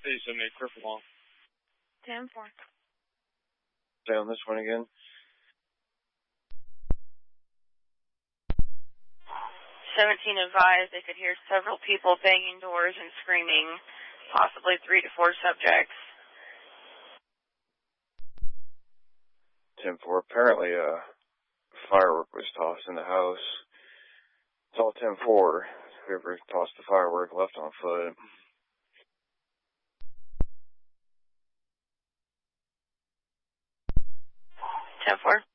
878 Cripple Long. 10-4. Stay on this one again. 17 advised they could hear several people banging doors and screaming, possibly 3 to 4 subjects. 10-4. Apparently, firework was tossed in the house. It's all 10-4. Whoever tossed the firework left on foot. Ten 4.